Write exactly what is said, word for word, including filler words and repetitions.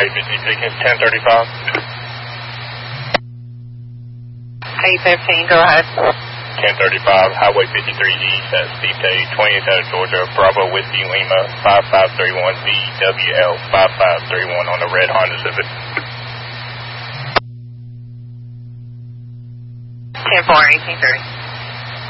eight fifty-three, ten thirty-five. eight fifteen, go ahead. ten thirty-five, Highway fifty-three East at Steve Day, twentieth out of Georgia, Bravo Whiskey Lima, five five three one B W L five five three one on the red Honda Civic. ten four, eighteen three.